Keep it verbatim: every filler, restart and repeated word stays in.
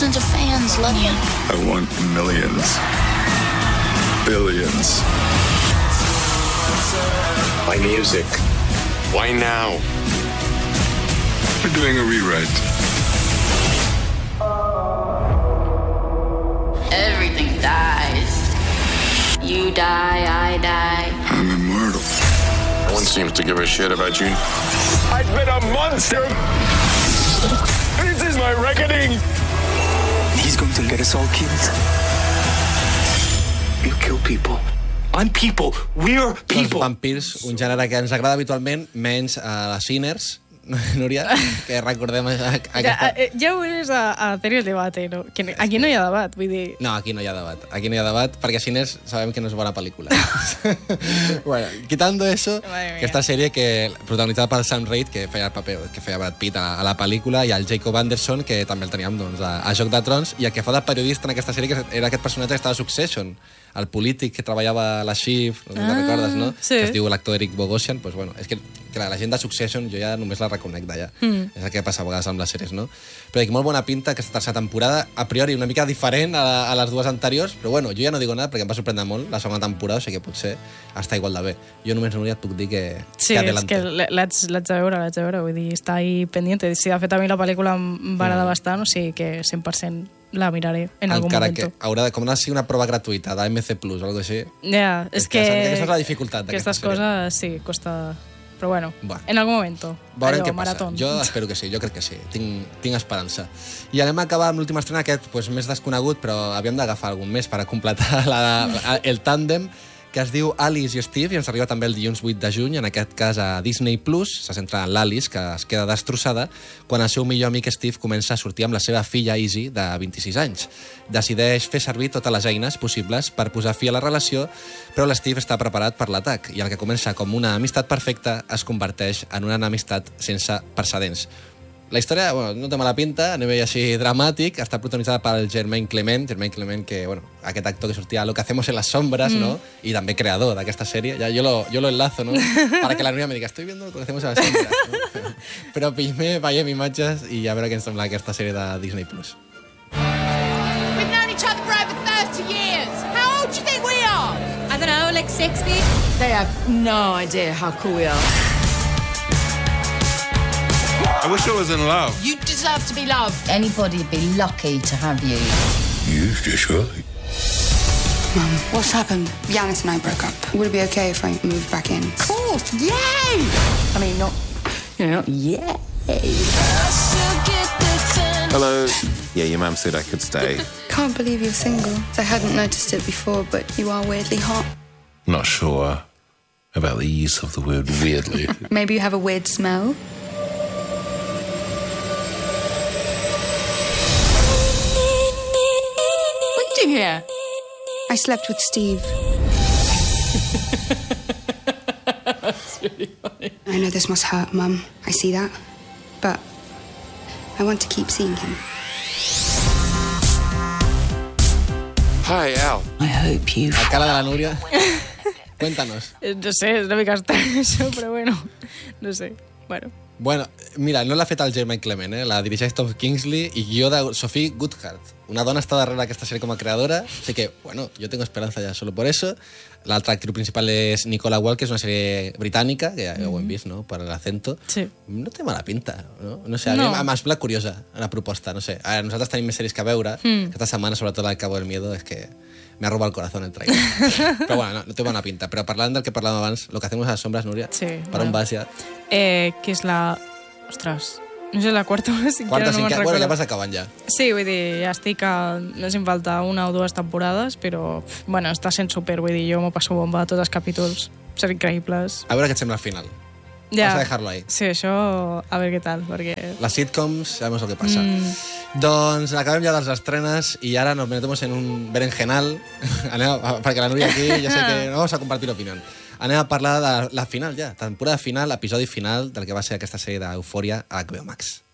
Thousands of fans love you. I want millions. Billions. My music. Why now? We're doing a rewrite. Everything dies. You die, I die. I'm immortal. No one seems to give a shit about you. I've been a monster. This is my reckoning. He's going to let us all killed. You kill people. I'm people. We're people. Els vampirs, un gènere que ens agrada habitualment, menys a les Sinners, Núria, que recordem aquesta... Ja, ja ho és a, a tenir el debate, no? Que aquí no hi ha debat, vull dir... No, aquí no hi ha debat. Aquí no hi ha debat perquè Sinners sabem que no és bona pel·lícula. Bueno, quitando eso, aquesta sèrie que protagonitzada per Sam Reid, que feia el paper que feia Brad Pitt a, a la pel·lícula, i el Jacob Anderson, que també el teníem doncs, a, a Joc de Trons, i el que fa de periodista en aquesta sèrie que era aquest personatge que estava a Succession, el polític que treballava a la Shift, no ah, recordes, no? Sí. Que es diu l'actor Eric Bogosian, pues bueno, és que clar, la gent de Succession jo ja només la reconec d'allà. Mm. És el que passa a vegades amb les sèries, no? Però dic, molt bona pinta aquesta tercera temporada, a priori una mica diferent a, la, a les dues anteriors, però bueno, jo ja no digo nada perquè em va sorprendre molt la segona temporada, o sigui que potser està igual de bé. Jo només, Núria, et puc dir que... Sí, que és que l'haig de veure, l'haig de veure, vull dir, està ahí pendiente. Si de fet a mi la pel·lícula em va agradar mm. bastant, o sigui que cent per cent la miraré en algun encara moment. Que haurà de, com no sigui una prova gratuïta d'A M C plus o alguna cosa així. Ja, yeah, és, és que... que aquesta és la dificultat d'aquesta sèrie. Aquestes coses, sí, costa... Però bueno, bueno, en algun moment. Veurem què passa. Jo espero que sí, jo crec que sí. Tinc, tinc esperança. I anem a acabar amb l'última estrena, aquest pues, més desconegut, però havíem d'agafar algun més per a completar la, la, el tàndem, que es diu Alice i Steve, i ens arriba també el dilluns vuit de juny, en aquest cas a Disney plus. Se centra en l'Alice, que es queda destrossada, quan el seu millor amic Steve comença a sortir amb la seva filla Izzy, de vint-i-sis anys. Decideix fer servir totes les eines possibles per posar fi a la relació, però l'Steve està preparat per l'atac, i el que comença com una amistat perfecta es converteix en una enemistat sense precedents. La història, bueno, no té mala pinta, a nivell així dramàtic, està protagonitzada pel Jermaine Clement, Jermaine Clement, que, bueno, aquest actor que sortia a Lo que hacemos en las sombras, mm. ¿no? Y també creador d'aquesta sèrie. Ja, jo, lo, jo lo enlazo, ¿no? Para que la Núria me diga, estoy viendo Lo que hacemos en las sombras, ¿no? Però, però primer veiem imatges i a veure què ens sembla aquesta sèrie de Disney plus. We've known each other for over thirty years. How old do you think we are? I don't know, like sixty? They have no idea how cool we are. I wish I was in love. You deserve to be loved. Anybody'd be lucky to have you. You just right. Mum, what's happened? Yanis and I broke up. Would it be okay if I moved back in? Of course, yay! I mean, not, you know, not yay. Hello. Yeah, your mum said I could stay. Can't believe you're single. I hadn't noticed it before, but you are weirdly hot. Not sure about the use of the word weirdly. Maybe you have a weird smell? Here. I slept with Steve. That's really funny. I know this must hurt, Mum. I see that. But I want to keep seeing him. Hi, Al. I hope you... La cara de la Núria. Cuéntanos. No sé, és una mica estrany això, però bueno, no sé. Bueno. Bueno, mira, no l'ha fet el Jermaine Clement, eh? La dirigeix Tom Kingsley i guió de Sophie Goodhart. Una dona està darrere d'aquesta sèrie com a creadora, así que, bueno, yo tengo esperanza ya solo por eso. L'altra actriu principal és Nicola Wall, que és una sèrie britànica, que ja ho hem vist, no?, per l'acento. Sí. No té mala pinta, no? No sé, a no. mi m'ha semblat curiosa la proposta, no sé. A veure, nosaltres tenim més sèries que a veure. Mm. Aquesta setmana, sobretot el Cabo del Miedo, és que me ha robado el corazón el trailer. Però bueno, no, no té bona pinta. Però parlant del que parlàvem abans, Lo que hacemos a las sombras, Núria, sí, per bueno. on vas ja? Eh, que és la... Ostres, no sé, la quarta o la cinquena, quarta, no me'n cinquena, recordo. Bueno, ja vas acabant ja. Sí, vull dir, ja estic a... No sé, em falta una o dues temporades, però, pf, bueno, està sent super, vull dir, jo m'ho passo bomba a tots els capítols. Són increïbles. A veure què et sembla al final. Ja. Vas a dejarlo ahí. Sí, això, a veure què tal, perquè... Las sitcoms, sabemos lo que pasa. Mm. Doncs acabem ja de les estrenes i ara nos metemos en un berenjenal. Anem a, perquè la Núria aquí ja sé que no vamos a compartir opinión. Anem a parlar de la final ja, temporada final, episodi final del que va ser aquesta sèrie d'Eufòria a H B O Max.